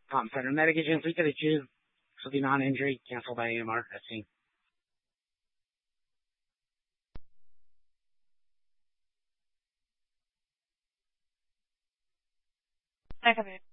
Per mediche inflitte deciso su di non-injury, canceled by AMR. That's seen. Negative.